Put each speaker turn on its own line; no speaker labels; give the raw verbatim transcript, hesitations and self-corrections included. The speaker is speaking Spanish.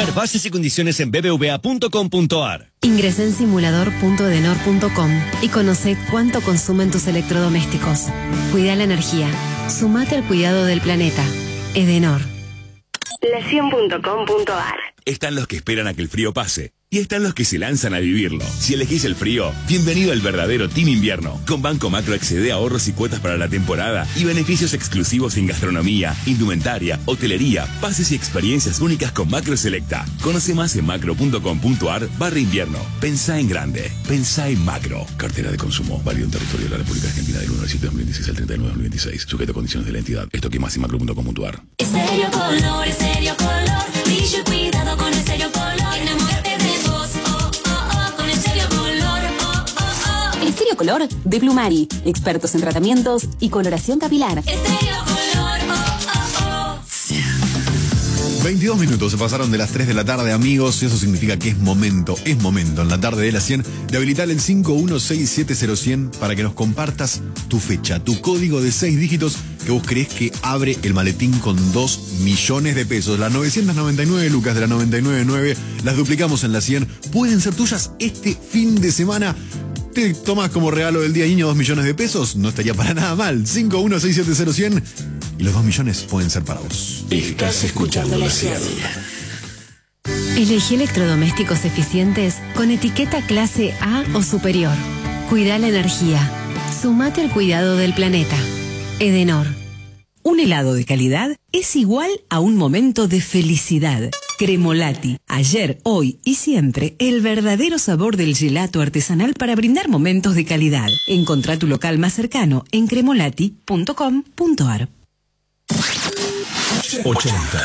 Ver bases y condiciones en b b v a punto com punto a r.
Ingresá en simulador punto edenor punto com y conocé cuánto consumen tus electrodomésticos. Cuida la energía. Sumate al cuidado del planeta. Edenor.
la cien punto com punto a r.
Están los que esperan a que el frío pase y están los que se lanzan a vivirlo. Si elegís el frío, bienvenido al verdadero Team Invierno. Con Banco Macro accede a ahorros y cuotas para la temporada y beneficios exclusivos en gastronomía, indumentaria, hotelería, pases y experiencias únicas con Macro Selecta. Conoce más en macro punto com punto a r barra invierno. Pensá en grande. Pensá en Macro. Cartera de consumo. Válido en territorio de la República Argentina del uno del siete de dos mil veintiséis al treinta y nueve de dos mil veintiséis. Sujeto a condiciones de la entidad. Esto que más en macro punto com punto a r.
Estéreo Color, Estéreo Color. Brillo y cuidado con Estéreo Color. Enamórate de vos, oh, oh, oh, con Estéreo Color, oh, oh, oh. Estéreo Color de Plumari. Expertos en tratamientos y coloración capilar. Estéreo Color, oh, oh, oh.
veintidós minutos se pasaron de las tres de la tarde, amigos, y eso significa que es momento, es momento en la tarde de la cien de habilitar el cinco uno seis siete cero cien para que nos compartas tu fecha, tu código de seis dígitos que vos crees que abre el maletín con dos millones de pesos. Las novecientas noventa y nueve lucas de la noventa y nueve nueve las duplicamos en la cien. Pueden ser tuyas este fin de semana. ¿Te tomás como regalo del Día Niño dos millones de pesos? No estaría para nada mal. cinco uno seis siete cero cien y los dos millones pueden ser para vos.
Estás escuchando la cien.
Elegí electrodomésticos eficientes con etiqueta clase A o superior. Cuida la energía. Sumate al cuidado del planeta. Edenor.
Un helado de calidad es igual a un momento de felicidad. Cremolati. Ayer, hoy y siempre, el verdadero sabor del gelato artesanal para brindar momentos de calidad. Encontrá tu local más cercano en cremolati punto com punto a r.
ochenta.